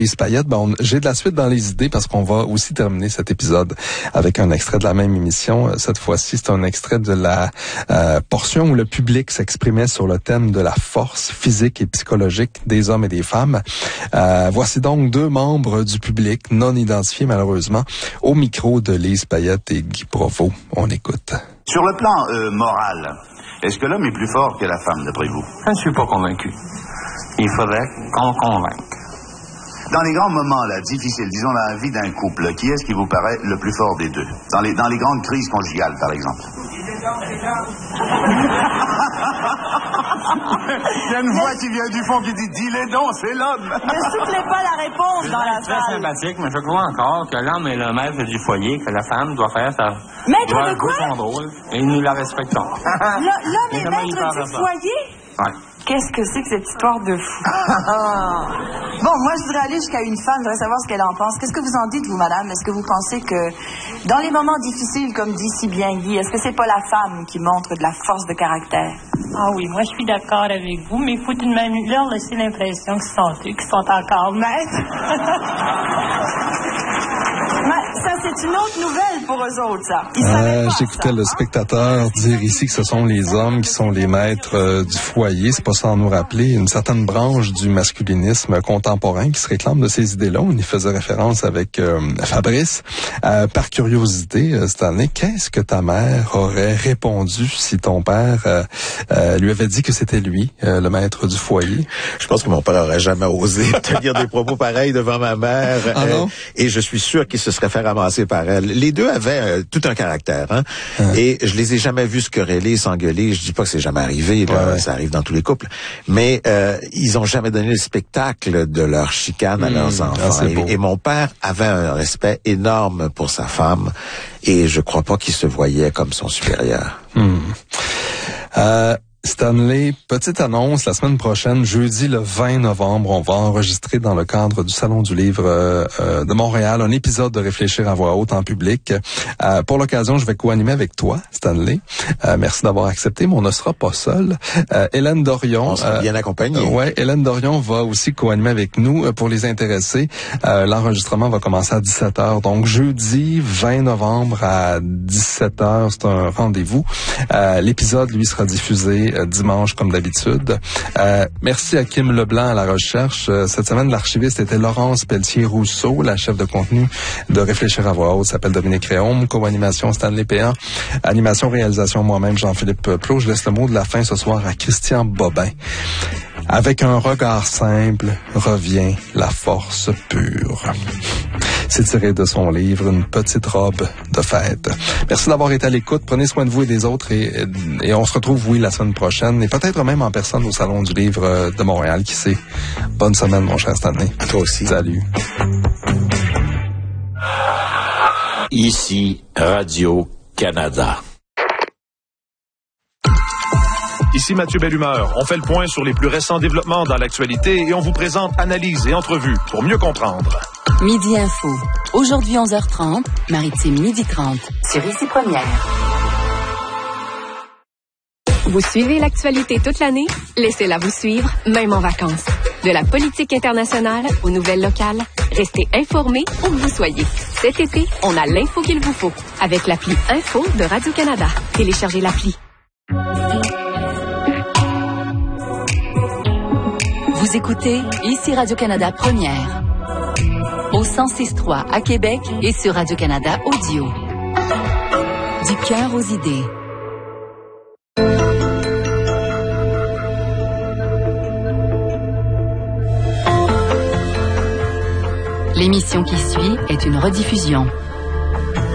Lise Payette, j'ai de la suite dans les idées parce qu'on va aussi terminer cet épisode avec un extrait de la même émission. Cette fois-ci, c'est un extrait de la portion où le public s'exprimait sur le thème de la force physique et psychologique des hommes et des femmes. Voici donc deux membres du public non identifiés malheureusement au micro de Lise Payette et Guy Provost. On écoute. Sur le plan moral, est-ce que l'homme est plus fort que la femme d'après vous? Je ne suis pas convaincu. Il faudrait qu'on convainque. Dans les grands moments là, difficiles, disons dans la vie d'un couple, qui est-ce qui vous paraît le plus fort des deux? Dans les grandes crises conjugales, par exemple. Il y a une voix qui vient du fond qui dit « Dis-les donc, c'est l'homme ». Ne soufflez pas la réponse dans la salle. C'est sympathique, mais je crois encore que l'homme est le maître du foyer, que la femme doit faire sa... Maître de quoi? Son rôle, et nous la respectons. L'homme est maître du foyer? Ouais. Qu'est-ce que c'est que cette histoire de fou? Bon, moi, je voudrais aller jusqu'à une femme, je voudrais savoir ce qu'elle en pense. Qu'est-ce que vous en dites, vous, madame? Est-ce que vous pensez que, dans les moments difficiles, comme dit si bien Guy, est-ce que c'est pas la femme qui montre de la force de caractère? Ah oui, moi, je suis d'accord avec vous, mais il faut tout de même leur laisser l'impression qu'ils sont encore maîtres. Ça, c'est une autre nouvelle pour eux autres, ça. J'écoutais le spectateur dire ici que ce sont les hommes qui sont les maîtres du foyer. C'est pas sans nous rappeler une certaine branche du masculinisme contemporain qui se réclame de ces idées-là. On y faisait référence avec Fabrice. Par curiosité, cette année, qu'est-ce que ta mère aurait répondu si ton père lui avait dit que c'était lui, le maître du foyer? Je pense que mon père aurait jamais osé tenir des propos pareils devant ma mère. Ah non? Et je suis sûr qu'il se serait fait ramasser par elle. Les deux avaient tout un caractère, hein. Et je les ai jamais vus se quereller, s'engueuler. Je dis pas que c'est jamais arrivé, là, ça arrive dans tous les couples. Mais ils ont jamais donné le spectacle de leur chicane à leurs enfants. Et mon père avait un respect énorme pour sa femme. Et je crois pas qu'il se voyait comme son supérieur. Stanley, petite annonce, la semaine prochaine, jeudi le 20 novembre, on va enregistrer dans le cadre du Salon du Livre de Montréal un épisode de Réfléchir à voix haute en public. Pour l'occasion, je vais co-animer avec toi, Stanley. Merci d'avoir accepté, mais on ne sera pas seul. Hélène Dorion... On sera bien accompagnés. Ouais, Hélène Dorion va aussi co-animer avec nous. Pour les intéressés, l'enregistrement va commencer à 17h. Donc, jeudi 20 novembre à 17h, c'est un rendez-vous. L'épisode, lui, sera diffusé dimanche comme d'habitude. Merci à Kim Leblanc à la recherche. Cette semaine, l'archiviste était Laurence Pelletier-Rousseau, la chef de contenu de Réfléchir à voix haute s'appelle Dominique Réaume, co-animation Stanley Péan, animation, réalisation moi-même Jean-Philippe Plot. Je laisse le mot de la fin ce soir à Christian Bobin. Avec un regard simple revient la force pure. C'est tiré de son livre Une petite robe de fête. Merci d'avoir été à l'écoute. Prenez soin de vous et des autres et on se retrouve, oui, la semaine prochaine et peut-être même en personne au Salon du Livre de Montréal. Qui sait? Bonne semaine, mon cher Stanley. À toi aussi. Salut. Ici, Radio-Canada. Ici Mathieu Bellumeur. On fait le point sur les plus récents développements dans l'actualité et on vous présente analyses et entrevues pour mieux comprendre. Midi Info. Aujourd'hui 11h30, Maritime midi 30. Sur Ici Première. Vous suivez l'actualité toute l'année? Laissez-la vous suivre, même en vacances. De la politique internationale aux nouvelles locales, restez informés où que vous soyez. Cet été, on a l'info qu'il vous faut avec l'appli Info de Radio-Canada. Téléchargez l'appli. Vous écoutez Ici Radio-Canada Première. Au 106.3 à Québec et sur Radio-Canada Audio. Du cœur aux idées. L'émission qui suit est une rediffusion.